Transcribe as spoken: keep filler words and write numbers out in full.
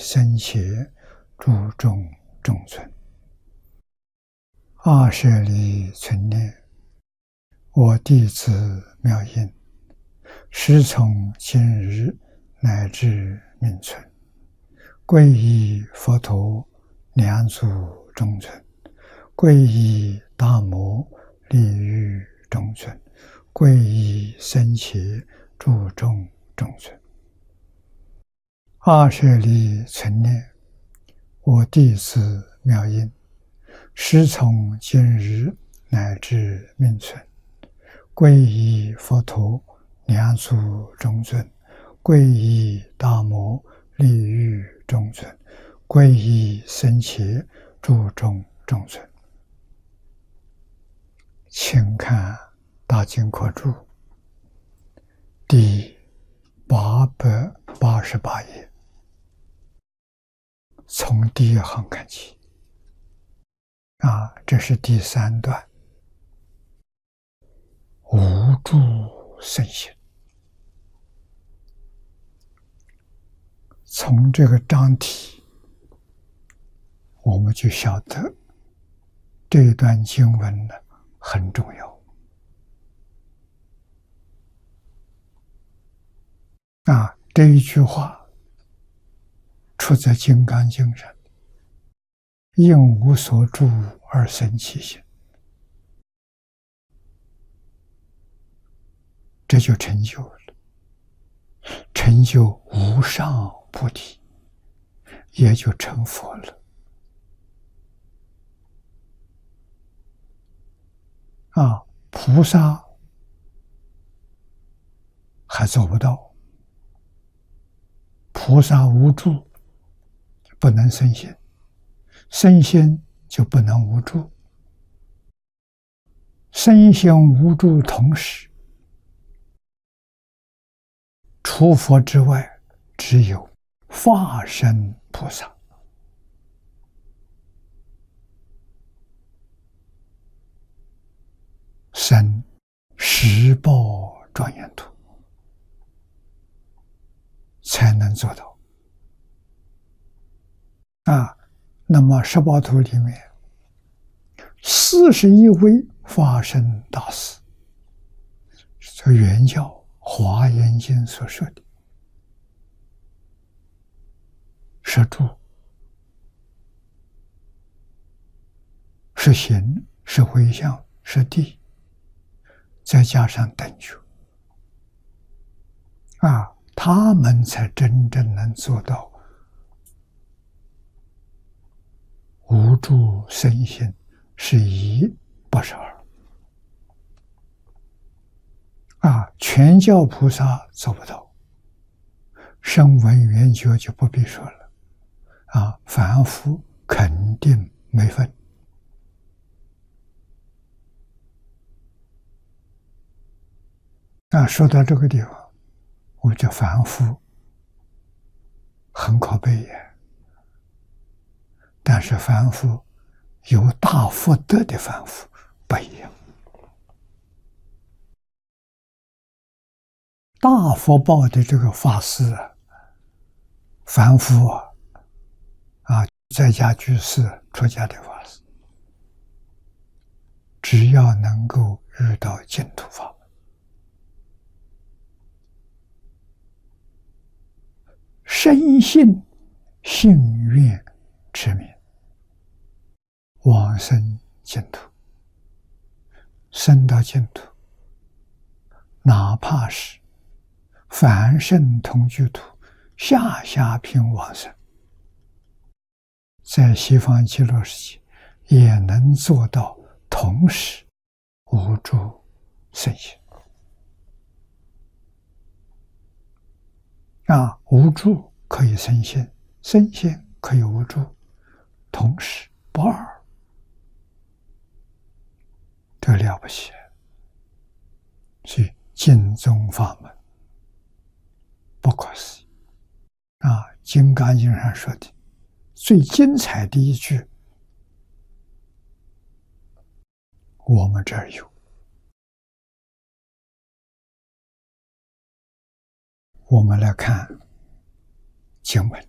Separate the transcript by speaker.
Speaker 1: 僧伽，诸众中尊。二舍利存念，我弟子妙音，时从今日乃至命存，皈依佛陀两祖中尊，皈依大摩利欲中尊，皈依僧伽，诸众中尊。二舍利存念，我弟子妙音，时从今日乃至命存，皈依佛陀两祖中尊，皈依大摩利欲中尊，皈依僧伽，诸众中尊。请看《大经科注》第八百八十八页，从第一行看起。啊，这是第三段，无住僧行。从这个章题，我们就晓得这一段经文呢很重要。啊，这一句话出自《金刚经》上，应无所住而生其心，这就成就了，成就无上菩提，也就成佛了。啊，菩萨还做不到，菩萨无住，不能生心，生心就不能无住，身心无住同时，除佛之外，只有化身菩萨。生十报庄严土，才能做到。啊，那么十报图里面，四十一位化身大士，这原教《华严经》所说的，是住，是行，是回向，是地，再加上等觉，啊，他们才真正能做到无住身心是一不是二。啊，全教菩萨做不到，声闻缘觉就不必说了。啊，凡夫肯定没分。啊，说到这个地方，我觉得凡夫很可悲也。但是凡夫有大福德的凡夫不一样，大福报的这个法师啊，凡夫啊，啊，在家居士、出家的法师，只要能够遇到净土法门，深信信愿持名，往生净土，生到净土，哪怕是凡圣同居土，下下品往生，在西方极乐世界也能做到同时无住身心。啊，无住可以身心，身心可以无住，同时不二，这了不起。所以净宗法门不可思议。啊，《金刚经》上说的最精彩的一句，我们这儿有。我们来看经文。